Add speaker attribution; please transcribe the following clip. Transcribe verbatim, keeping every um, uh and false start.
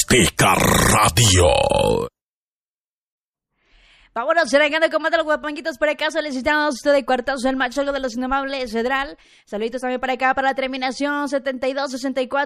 Speaker 1: Azteca Radio.
Speaker 2: Vámonos, arrancando con más de los guapanquitos por acá. Solicitamos usted de cuartazo el macho de los inamables Cedral. Saluditos también para acá para la terminación setenta y dos sesenta y cuatro.